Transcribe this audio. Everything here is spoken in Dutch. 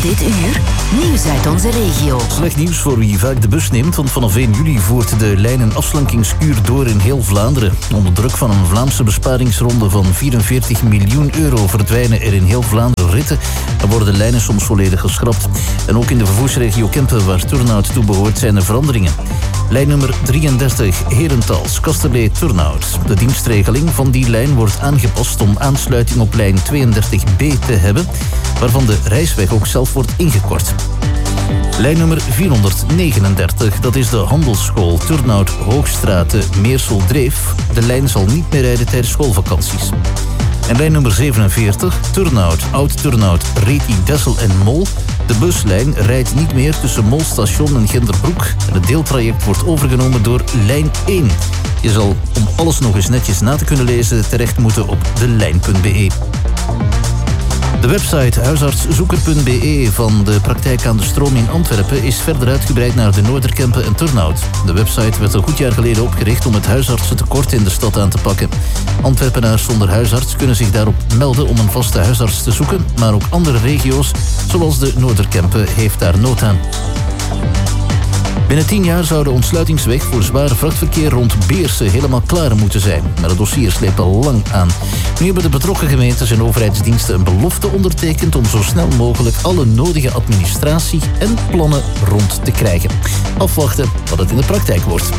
Dit uur, nieuws uit onze regio. Slecht nieuws voor wie vaak de bus neemt, want vanaf 1 juli voert de lijn- en afslankingskuur door in heel Vlaanderen. Onder druk van een Vlaamse besparingsronde van 44 miljoen euro verdwijnen er in heel Vlaanderen ritten en worden lijnen soms volledig geschrapt. En ook in de vervoersregio Kempen, waar Turnhout toe behoort, zijn er veranderingen. Lijn nummer 33, Herentals, Kasterlee-Turnhout. De dienstregeling van die lijn wordt aangepast om aansluiting op lijn 32B te hebben, waarvan de reisweg ook zelf wordt ingekort. Lijn nummer 439, dat is de handelsschool Turnhout-Hoogstraten-Meersel-Dreef. De lijn zal niet meer rijden tijdens schoolvakanties. En lijn nummer 47, Turnhout, Oud-Turnhout, Reti-Dessel en Mol. De buslijn rijdt niet meer tussen Molstation en Genderbroek. En het deeltraject wordt overgenomen door lijn 1. Je zal, om alles nog eens netjes na te kunnen lezen, terecht moeten op delijn.be. De website huisartszoeker.be van de praktijk aan de Stroom in Antwerpen is verder uitgebreid naar de Noorderkempen en Turnhout. De website werd een goed jaar geleden opgericht om het huisartsentekort in de stad aan te pakken. Antwerpenaars zonder huisarts kunnen zich daarop melden om een vaste huisarts te zoeken, maar ook andere regio's, zoals de Noorderkempen, heeft daar nood aan. Binnen 10 jaar zou de ontsluitingsweg voor zware vrachtverkeer rond Beersen helemaal klaar moeten zijn. Maar het dossier sleept al lang aan. Nu hebben de betrokken gemeentes en overheidsdiensten een belofte ondertekend om zo snel mogelijk alle nodige administratie en plannen rond te krijgen. Afwachten wat het in de praktijk wordt.